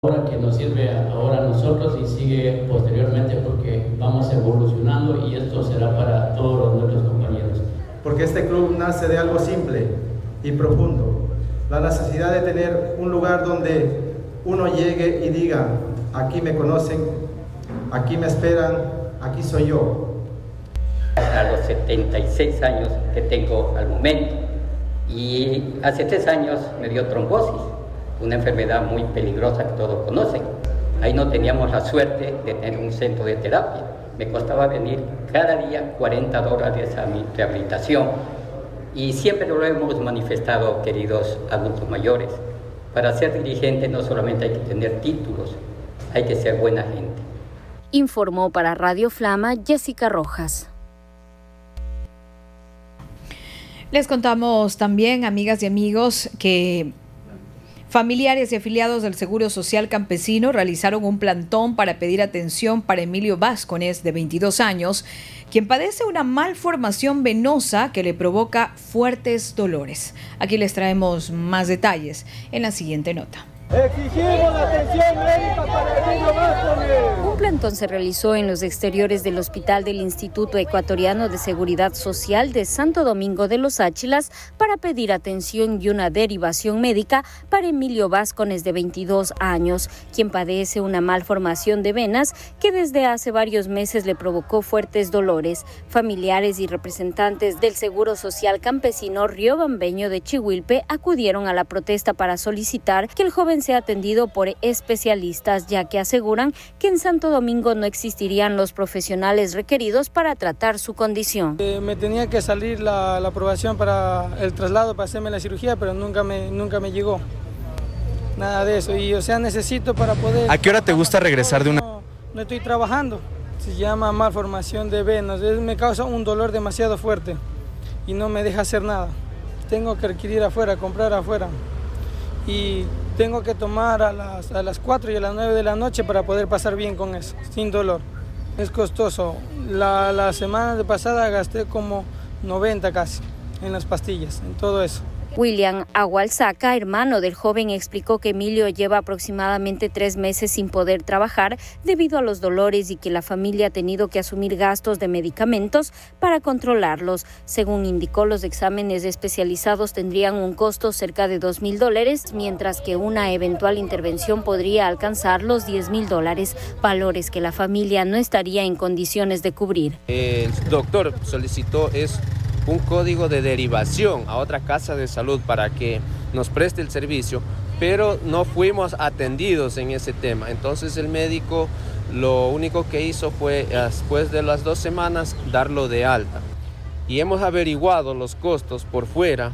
Ahora que nos sirve ahora a nosotros y sigue posteriormente porque vamos evolucionando y esto será para todos nuestros compañeros. Porque este club nace de algo simple y profundo, la necesidad de tener un lugar donde uno llegue y diga, aquí me conocen, aquí me esperan, aquí soy yo. A los 76 años que tengo al momento, y hace 3 años me dio trombosis, una enfermedad muy peligrosa que todos conocen. Ahí no teníamos la suerte de tener un centro de terapia. Me costaba venir cada día $40 a mi rehabilitación. Y siempre lo hemos manifestado, queridos adultos mayores. Para ser dirigente no solamente hay que tener títulos, hay que ser buena gente. Informó para Radio Flama Jessica Rojas. Les contamos también, amigas y amigos, que familiares y afiliados del Seguro Social Campesino realizaron un plantón para pedir atención para Emilio Vázquez, de 22 años, quien padece una malformación venosa que le provoca fuertes dolores. Aquí les traemos más detalles en la siguiente nota. Exigimos la atención médica para Emilio Vázquez. Un plantón se realizó en los exteriores del hospital del Instituto Ecuatoriano de Seguridad Social de Santo Domingo de los Áchilas para pedir atención y una derivación médica para Emilio Vázquez, de 22 años, quien padece una malformación de venas que desde hace varios meses le provocó fuertes dolores. Familiares y representantes del Seguro Social Campesino Riobambeño de Chihuilpe acudieron a la protesta para solicitar que el joven sea atendido por especialistas, ya que aseguran que en Santo Domingo no existirían los profesionales requeridos para tratar su condición. Me tenía que salir la aprobación para el traslado para hacerme la cirugía, pero nunca me llegó. Nada de eso. Y necesito para poder... ¿A qué hora te gusta regresar de una...? No estoy trabajando. Se llama malformación de venas. Me causa un dolor demasiado fuerte y no me deja hacer nada. Tengo que adquirir afuera, comprar afuera. Y tengo que tomar a las 4 y a las 9 de la noche para poder pasar bien con eso, sin dolor. Es costoso. La semana pasada gasté como 90 casi en las pastillas, en todo eso. William Agualzaca, hermano del joven, explicó que Emilio lleva aproximadamente 3 meses sin poder trabajar debido a los dolores y que la familia ha tenido que asumir gastos de medicamentos para controlarlos. Según indicó, los exámenes especializados tendrían un costo cerca de $2,000, mientras que una eventual intervención podría alcanzar los $10,000, valores que la familia no estaría en condiciones de cubrir. El doctor solicitó un código de derivación a otra casa de salud para que nos preste el servicio, pero no fuimos atendidos en ese tema. Entonces el médico lo único que hizo fue, después de las 2 semanas, darlo de alta. Y hemos averiguado los costos por fuera,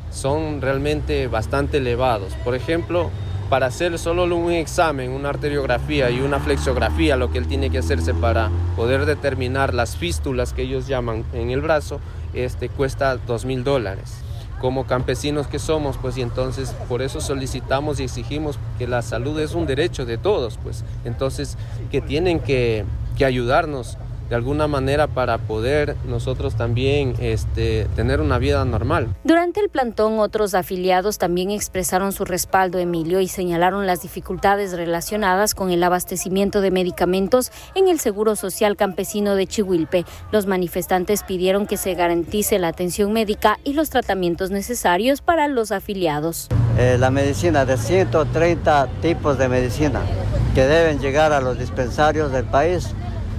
son realmente bastante elevados. Por ejemplo, para hacer solo un examen, una arteriografía y una flexografía, lo que él tiene que hacerse para poder determinar las fístulas que ellos llaman en el brazo, cuesta $2,000. Como campesinos que somos, pues, y entonces por eso solicitamos y exigimos que la salud es un derecho de todos, pues, entonces que tienen que ayudarnos de alguna manera para poder nosotros también tener una vida normal. Durante el plantón, otros afiliados también expresaron su respaldo a Emilio y señalaron las dificultades relacionadas con el abastecimiento de medicamentos en el Seguro Social Campesino de Chihuilpe. Los manifestantes pidieron que se garantice la atención médica y los tratamientos necesarios para los afiliados. La medicina de 130 tipos de medicina que deben llegar a los dispensarios del país.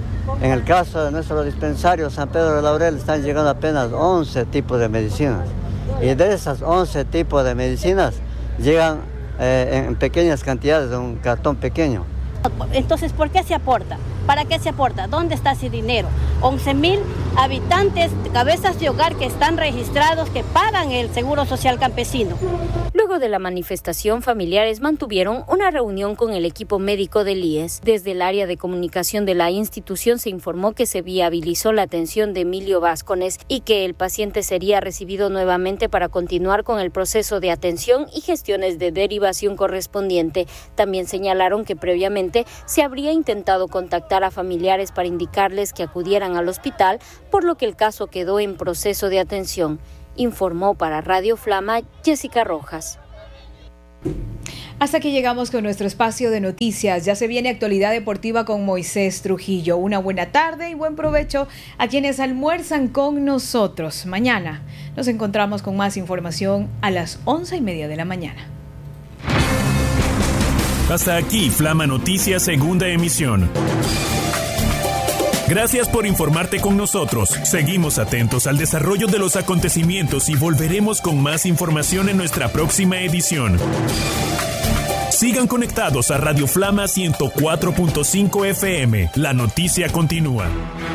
En el caso de nuestro dispensario San Pedro de Laurel están llegando apenas 11 tipos de medicinas y de esas 11 tipos de medicinas llegan en pequeñas cantidades, de un cartón pequeño. Entonces, ¿por qué se aporta? ¿Para qué se aporta? ¿Dónde está ese dinero? 11,000 habitantes, cabezas de hogar que están registrados, que pagan el Seguro Social Campesino. Luego de la manifestación, familiares mantuvieron una reunión con el equipo médico del IES. Desde el área de comunicación de la institución se informó que se viabilizó la atención de Emilio Vázquez y que el paciente sería recibido nuevamente para continuar con el proceso de atención y gestiones de derivación correspondiente. También señalaron que previamente se habría intentado contactar a familiares para indicarles que acudieran al hospital, por lo que el caso quedó en proceso de atención. Informó para Radio Flama Jessica Rojas. Hasta que llegamos con nuestro espacio de noticias. Ya se viene actualidad deportiva con Moisés Trujillo. Una buena tarde y buen provecho a quienes almuerzan con nosotros. Mañana nos encontramos con más información a las 11:30 de la mañana. Hasta aquí Flama Noticias, segunda emisión. Gracias por informarte con nosotros. Seguimos atentos al desarrollo de los acontecimientos y volveremos con más información en nuestra próxima edición. Sigan conectados a Radio Flama 104.5 FM. La noticia continúa.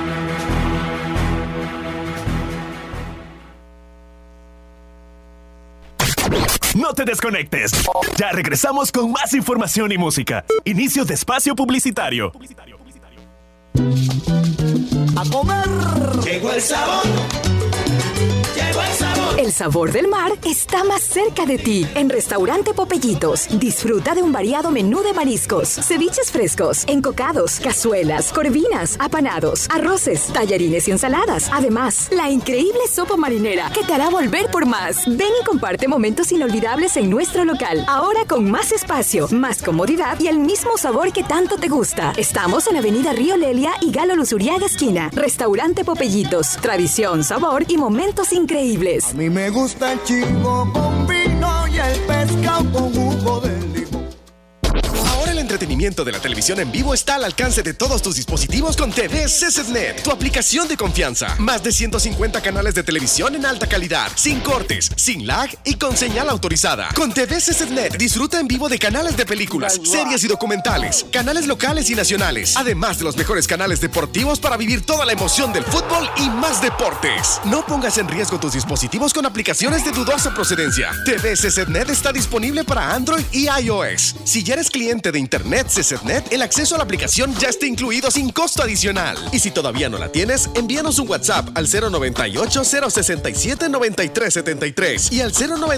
No te desconectes. Ya regresamos con más información y música. Inicio de espacio publicitario. A comer. Llegó el sabor. Llegó el sabor. El sabor del mar está más cerca de ti. En Restaurante Popellitos, disfruta de un variado menú de mariscos, ceviches frescos, encocados, cazuelas, corvinas, apanados, arroces, tallarines y ensaladas. Además, la increíble sopa marinera que te hará volver por más. Ven y comparte momentos inolvidables en nuestro local. Ahora con más espacio, más comodidad y el mismo sabor que tanto te gusta. Estamos en Avenida Río Lelia y Galo Luzuriaga esquina. Restaurante Popellitos. Tradición, sabor y momentos increíbles. A mí me gusta el chivo con vino y el pescado con jugo de limón. Ahora el entretenimiento de la televisión en vivo está al alcance de todos tus dispositivos con TV CCNet, tu aplicación de confianza. Más de 150 canales de televisión en alta calidad, sin cortes, sin lag y con señal autorizada. Con TV CCNet disfruta en vivo de canales de películas, series y documentales, canales locales y nacionales, además de los mejores canales deportivos para vivir toda la emoción del fútbol y más deportes. No pongas en riesgo tus dispositivos con aplicaciones de dudosa procedencia. TV CCNet está disponible para Android y iOS. Si ya eres cliente de Internet CCNet, el acceso a la aplicación ya está incluido sin costo adicional. Y si todavía no la tienes, envíanos un WhatsApp al 098-067-9373 y al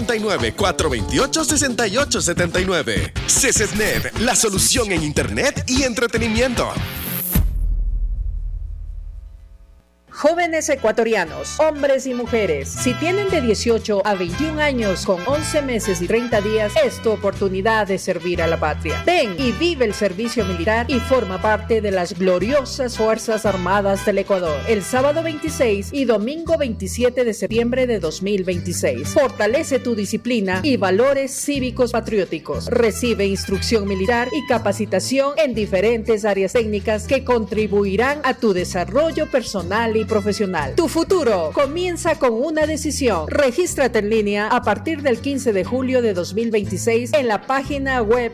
099-428-6879. CCNet, la solución en Internet y entretenimiento. Jóvenes ecuatorianos, hombres y mujeres, si tienen de 18 a 21 años con 11 meses y 30 días, es tu oportunidad de servir a la patria. Ven y vive el servicio militar y forma parte de las gloriosas Fuerzas Armadas del Ecuador. El sábado 26 y domingo 27 de septiembre de 2026. Fortalece tu disciplina y valores cívicos patrióticos. Recibe instrucción militar y capacitación en diferentes áreas técnicas que contribuirán a tu desarrollo personal y profesional. Tu futuro comienza con una decisión. Regístrate en línea a partir del 15 de julio de 2026 en la página web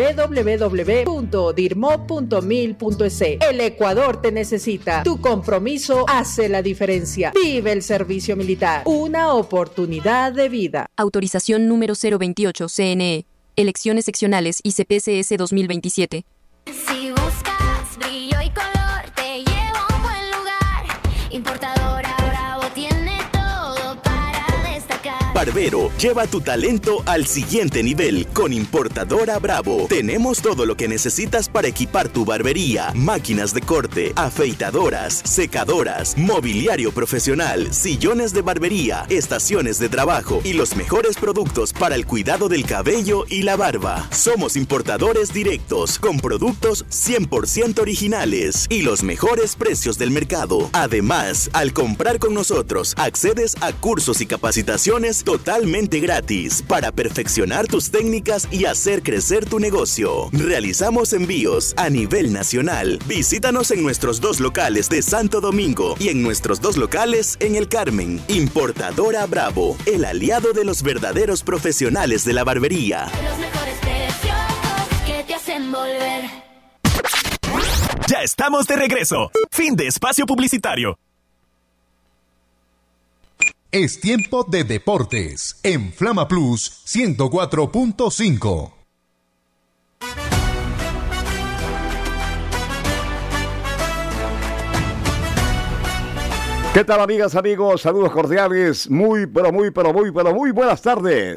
www.dirmo.mil.es. El Ecuador te necesita. Tu compromiso hace la diferencia. Vive el servicio militar. Una oportunidad de vida. Autorización número 028 CNE. Elecciones seccionales ICPCS 2027. Si buscas brillo y color, te llevo a un buen lugar. Importadora Bravo tiene todo para destacar. Barbero, lleva tu talento al siguiente nivel con Importadora Bravo. Tenemos todo lo que necesitas para equipar tu barbería: máquinas de corte, afeitadoras, secadoras, mobiliario profesional, sillones de barbería, estaciones de trabajo y los mejores productos para el cuidado del cabello y la barba. Somos importadores directos con productos 100% originales y los mejores precios del mercado. Además, al comprar con nosotros, accedes a cursos y capacitaciones totalmente gratis para perfeccionar tus técnicas y hacer crecer tu negocio. Realizamos envíos a nivel nacional. Visítanos en nuestros 2 locales de Santo Domingo y en nuestros 2 locales en El Carmen. Importadora Bravo, el aliado de los verdaderos profesionales de la barbería. Los mejores precios que te hacen volver. Ya estamos de regreso. Fin de espacio publicitario. Es tiempo de deportes en Flama Plus 104.5. ¿Qué tal, amigas, amigos? Saludos cordiales. Muy buenas tardes.